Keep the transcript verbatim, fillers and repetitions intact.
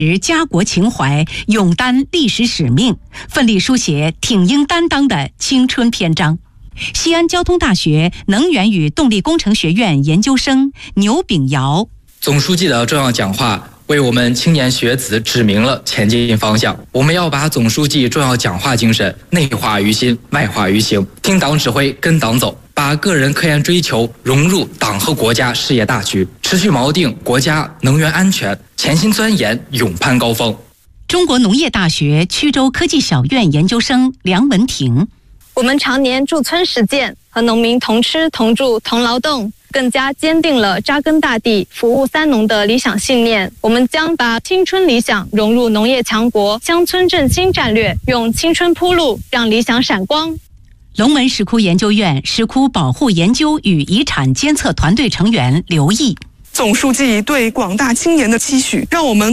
持家国情怀，勇担历史使命，奋力书写挺英担当的青春篇章。西安交通大学能源与动力工程学院研究生牛炳尧， 总书记的重要讲话为我们青年学子指明了前进方向。我们要把总书记重要讲话精神内化于心，外化于行，听党指挥，跟党走，把个人科研追求融入党和国家事业大局，持续锚定国家能源安全，潜心钻研，勇攀高峰。 中国农业大学曲州科技小院研究生梁文婷， 我们常年驻村实践，和农民同吃同住同劳动，更加坚定了扎根大地、服务三农的理想信念。我们将把青春理想融入农业强国、乡村振兴战略，用青春铺路，让理想闪光。 龙门石窟研究院石窟保护研究与遗产监测团队成员刘毅， 总书记对广大青年的期许，让我们